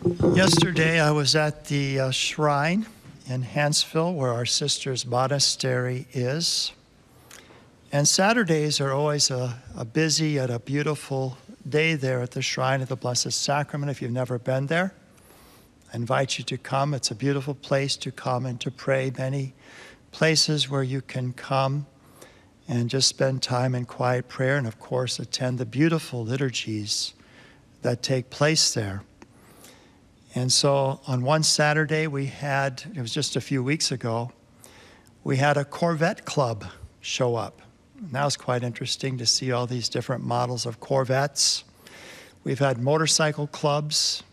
Yesterday, I was at the shrine in Hansville, where our sister's monastery is. And Saturdays are always a busy and a beautiful day there at the Shrine of the Blessed Sacrament. If you've never been there, I invite you to come. It's a beautiful place to come and to pray. Many places where you can come and just spend time in quiet prayer and, of course, attend the beautiful liturgies that take place there. And so on one Saturday it was just a few weeks ago, we had a Corvette club show up. And that was quite interesting to see all these different models of Corvettes. We've had motorcycle clubs,